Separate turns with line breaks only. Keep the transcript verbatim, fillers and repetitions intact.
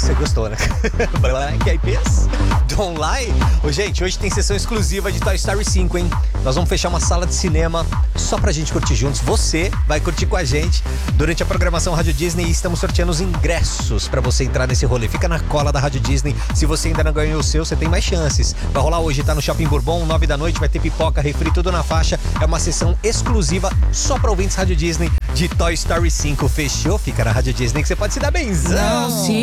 Você gostou, né? Black Eyed Peas, Don't Lie. Ô, gente, hoje tem sessão exclusiva de Toy Story cinco, hein? Nós vamos fechar uma sala de cinema só pra gente curtir juntos. Você vai curtir com a gente durante a programação Rádio Disney e estamos sorteando os ingressos pra você entrar nesse rolê. Fica na cola da Rádio Disney. Se você ainda não ganhou o seu, você tem mais chances. Vai rolar hoje, tá no Shopping Bourbon, nove da noite, vai ter pipoca, refri, tudo na faixa. É uma sessão exclusiva só pra ouvintes Rádio Disney de Toy Story cinco. Fechou? Fica na Rádio Disney que você pode se dar benzão.